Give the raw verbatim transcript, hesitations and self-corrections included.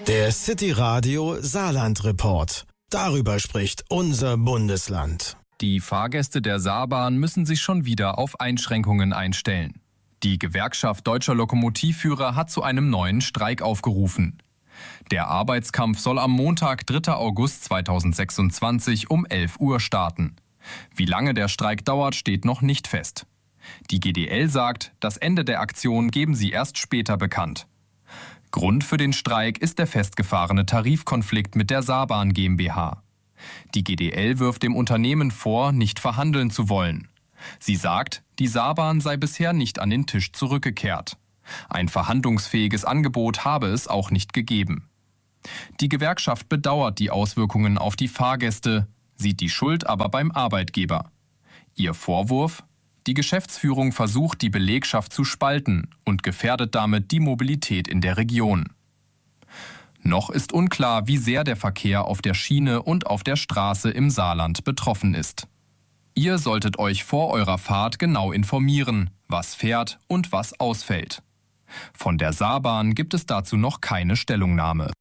Der City Radio Saarland Report. Darüber spricht unser Bundesland. Die Fahrgäste der Saarbahn müssen sich schon wieder auf Einschränkungen einstellen. Die Gewerkschaft Deutscher Lokomotivführer hat zu einem neuen Streik aufgerufen. Der Arbeitskampf soll am Montag, dritter August zweitausendsechsundzwanzig um elf Uhr starten. Wie lange der Streik dauert, steht noch nicht fest. Die G D L sagt, das Ende der Aktion geben sie erst später bekannt. Grund für den Streik ist der festgefahrene Tarifkonflikt mit der Saarbahn GmbH. Die G D L wirft dem Unternehmen vor, nicht verhandeln zu wollen. Sie sagt, die Saarbahn sei bisher nicht an den Tisch zurückgekehrt. Ein verhandlungsfähiges Angebot habe es auch nicht gegeben. Die Gewerkschaft bedauert die Auswirkungen auf die Fahrgäste, sieht die Schuld aber beim Arbeitgeber. Ihr Vorwurf? Die Geschäftsführung versucht, die Belegschaft zu spalten und gefährdet damit die Mobilität in der Region. Noch ist unklar, wie sehr der Verkehr auf der Schiene und auf der Straße im Saarland betroffen ist. Ihr solltet euch vor eurer Fahrt genau informieren, was fährt und was ausfällt. Von der Saarbahn gibt es dazu noch keine Stellungnahme.